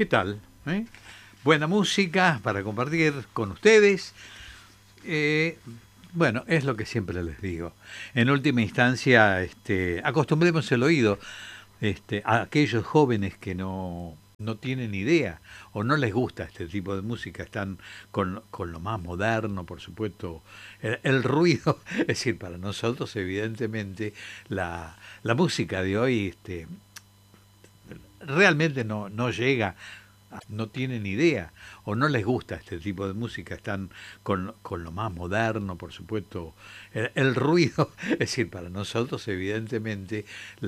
¿Qué tal? Buena música para compartir con ustedes. Eh, bueno, es lo que siempre les digo. En última instancia, acostumbremos el oído a aquellos jóvenes que no tienen idea o no les gusta este tipo de música, están con lo más moderno, por supuesto, el ruido, es decir, para nosotros evidentemente la música de hoy realmente no llega, no tienen idea o no les gusta este tipo de música, están con lo más moderno, por supuesto, el ruido, es decir, para nosotros evidentemente